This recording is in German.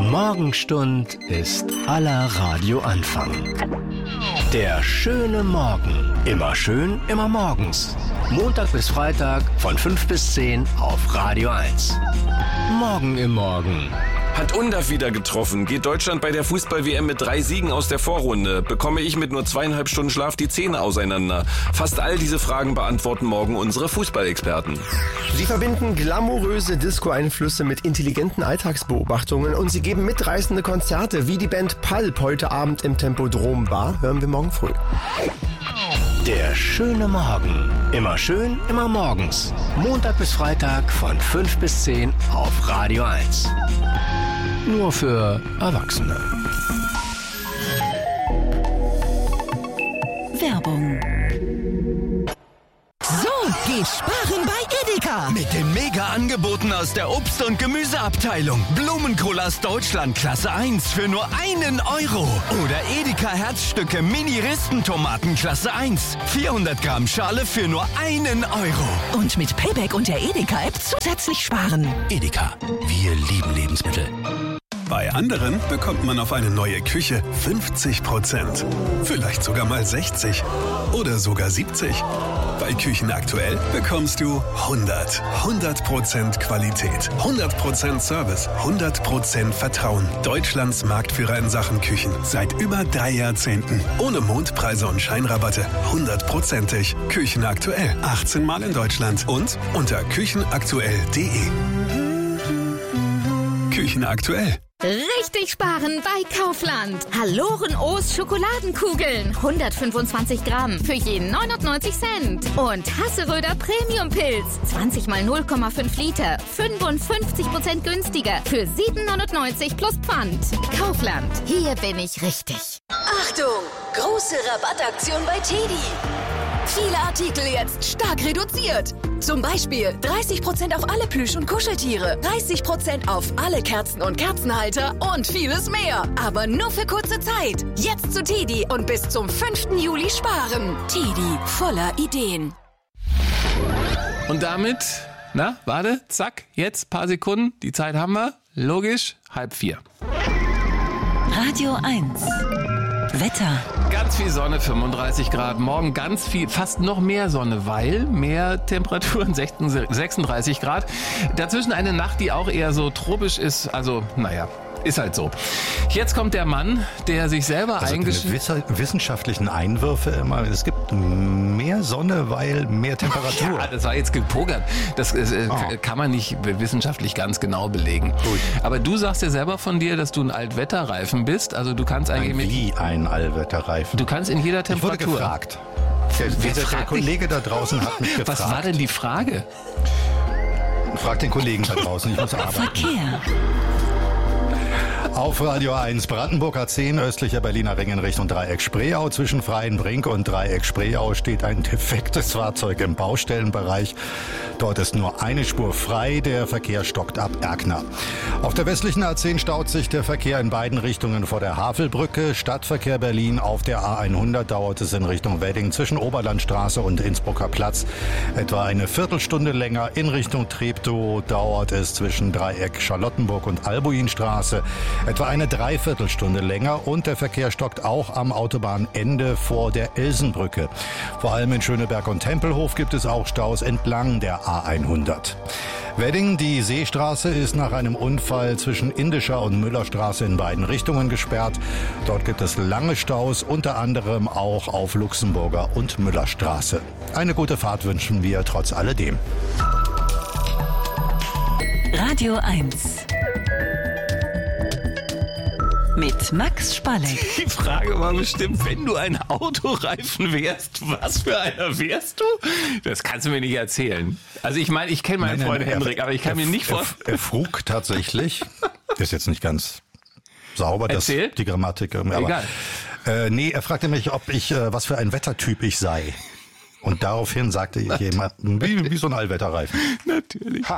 Morgenstund ist aller Radioanfang. Der schöne Morgen. Immer schön, immer morgens. Montag bis Freitag von 5 bis 10 auf Radio 1. Morgen im Morgen. Hat Undav wieder getroffen? Geht Deutschland bei der Fußball-WM mit 3 Siegen aus der Vorrunde? Bekomme ich mit nur 2,5 Stunden Schlaf die Zähne auseinander? Fast all diese Fragen beantworten morgen unsere Fußballexperten. Sie verbinden glamouröse Disco-Einflüsse mit intelligenten Alltagsbeobachtungen und sie geben mitreißende Konzerte wie die Band Pulp heute Abend im Tempodrom Bar. Hören wir morgen früh. Der schöne Morgen. Immer schön, immer morgens. Montag bis Freitag von 5 bis 10 auf Radio 1. Nur für Erwachsene. Werbung. So geht Sparen bei Edeka. Mit den Mega-Angeboten aus der Obst- und Gemüseabteilung. Blumenkohl aus Deutschland Klasse 1 für nur 1 Euro. Oder Edeka Herzstücke Mini-Rispentomaten Klasse 1. 400 Gramm Schale für nur 1 Euro. Und mit Payback und der Edeka-App zusätzlich sparen. Edeka, wir lieben Lebensmittel. Bei anderen bekommt man auf eine neue Küche 50%. Vielleicht sogar mal 60 oder sogar 70. Bei Küchen aktuell bekommst du 100% Qualität, 100% Service, 100% Vertrauen. Deutschlands Marktführer in Sachen Küchen seit über 3 Jahrzehnten. Ohne Mondpreise und Scheinrabatte, 100%ig. Küchen aktuell, 18 Mal in Deutschland und unter küchenaktuell.de. Küchen aktuell. Richtig sparen bei Kaufland. Haloren O's Schokoladenkugeln. 125 Gramm für je 99 Cent. Und Hasseröder Premium Pilz. 20 mal 0,5 Liter. 55% günstiger. Für 7,99 plus Pfand. Kaufland. Hier bin ich richtig. Achtung! Große Rabattaktion bei TEDi. Viele Artikel jetzt stark reduziert. Zum Beispiel 30% auf alle Plüsch- und Kuscheltiere, 30% auf alle Kerzen und Kerzenhalter und vieles mehr. Aber nur für kurze Zeit. Jetzt zu TEDi und bis zum 5. Juli sparen. TEDi, voller Ideen. Und damit, zack, jetzt paar Sekunden, die Zeit haben wir, logisch, 3:30. Radio 1. Wetter. Ganz viel Sonne, 35 Grad. Morgen ganz viel, fast noch mehr Sonne, weil mehr Temperaturen, 36 Grad. Dazwischen eine Nacht, die auch eher so tropisch ist. Also, ist halt so. Jetzt kommt der Mann, der sich selber wissenschaftlichen Einwürfe immer. Es gibt mehr Sonne, weil mehr Temperatur. Ja, das war jetzt gepokert. Das kann man nicht wissenschaftlich ganz genau belegen. Gut. Aber du sagst ja selber von dir, dass du ein Allwetterreifen bist. Also du kannst eigentlich wie ein Allwetterreifen. Du kannst in jeder Temperatur. Ich wurde gefragt. Der Kollege da draußen hat mich gefragt. Was war denn die Frage? Frag den Kollegen da draußen, ich muss arbeiten. Verkehr. Auf Radio 1 Brandenburg A10, östlicher Berliner Ring in Richtung Dreieck Spreeau. Zwischen Freienbrink und Dreieck Spreeau steht ein defektes Fahrzeug im Baustellenbereich. Dort ist nur eine Spur frei, der Verkehr stockt ab Erkner. Auf der westlichen A10 staut sich der Verkehr in beiden Richtungen vor der Havelbrücke. Stadtverkehr Berlin auf der A100 dauert es in Richtung Wedding zwischen Oberlandstraße und Innsbrucker Platz etwa eine Viertelstunde länger. In Richtung Treptow dauert es zwischen Dreieck Charlottenburg und Albuinstraße etwa eine Dreiviertelstunde länger und der Verkehr stockt auch am Autobahnende vor der Elsenbrücke. Vor allem in Schöneberg und Tempelhof gibt es auch Staus entlang der A100. Wedding, die Seestraße, ist nach einem Unfall zwischen Indischer und Müllerstraße in beiden Richtungen gesperrt. Dort gibt es lange Staus, unter anderem auch auf Luxemburger und Müllerstraße. Eine gute Fahrt wünschen wir trotz alledem. Radio 1. Mit Max Spalleck. Die Frage war bestimmt, wenn du ein Autoreifen wärst, was für einer wärst du? Das kannst du mir nicht erzählen. Also ich meine, ich kenne meinen Freund Henrik, aber ich kann mir nicht vorstellen. Er frug tatsächlich, ist jetzt nicht ganz sauber, die Grammatik. Aber, egal. Er fragte mich, was für ein Wettertyp ich sei. Und daraufhin sagte ich jemand, wie so ein Allwetterreifen. Natürlich. Ha.